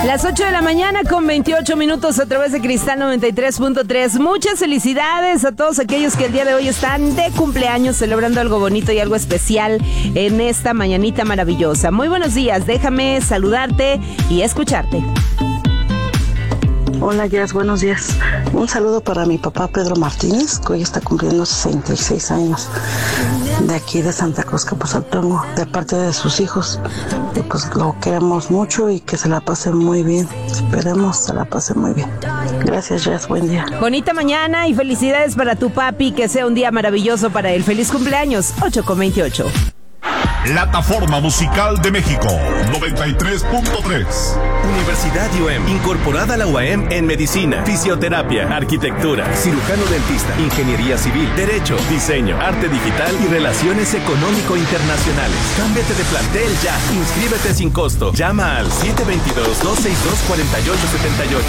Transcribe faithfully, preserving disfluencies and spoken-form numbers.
Las ocho de la mañana con veintiocho minutos a través de Cristal noventa y tres punto tres. Muchas felicidades a todos aquellos que el día de hoy están de cumpleaños, celebrando algo bonito y algo especial en esta mañanita maravillosa. Muy buenos días, déjame saludarte y escucharte. Hola, Jess, buenos días. Un saludo para mi papá Pedro Martínez, que hoy está cumpliendo sesenta y seis años, de aquí de Santa Cruz, Capozaltongo, de parte de sus hijos. Y pues lo queremos mucho y que se la pase muy bien. Esperemos se la pase muy bien. Gracias, Jess, buen día. Bonita mañana y felicidades para tu papi, que sea un día maravilloso para él. Feliz cumpleaños, ocho con veintiocho. Plataforma Musical de México, noventa y tres punto tres. Universidad I U E M, incorporada a la U A M en Medicina, Fisioterapia, Arquitectura, Cirujano Dentista, Ingeniería Civil, Derecho, Diseño, Arte Digital y Relaciones Económico-Internacionales. Cámbiate de plantel ya. Inscríbete sin costo. Llama al siete dos dos, dos seis dos, cuatro ocho siete ocho.